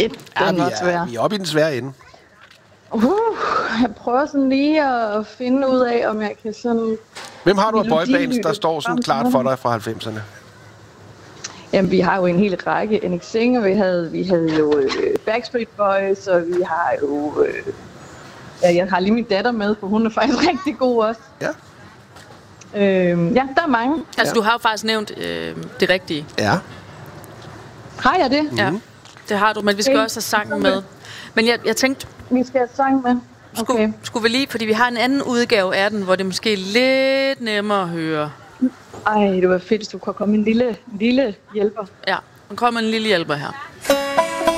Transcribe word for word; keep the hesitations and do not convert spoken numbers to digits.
Ja, den vi var svær. er, vi er oppe i den svære ende. Uh, jeg prøver sådan lige at finde ud af, om jeg kan sådan... Hvem har du af melodilytte boybands, der står sådan frem klart til for dem? dig fra halvfemserne? Jamen, vi har jo en hel række. N X Zing, og vi havde, vi havde jo øh, Backstreet Boys, og vi har jo... Øh, ja, jeg har lige min datter med, for hun er faktisk rigtig god også. Ja. Øh, ja, der er mange. Altså, Ja. du har jo faktisk nævnt øh, det rigtige. Ja. Har jeg det? Ja, det har du, men vi skal Okay. også have sangen med. Men jeg, jeg tænkte, Vi skal have sang med. skulle, Okay. skulle vi lige, fordi vi har en anden udgave af den, hvor det måske er lidt nemmere at høre. Ej, det var fedt, hvis du kunne komme en lille, lille hjælper. Ja, nu kommer en lille hjælper her.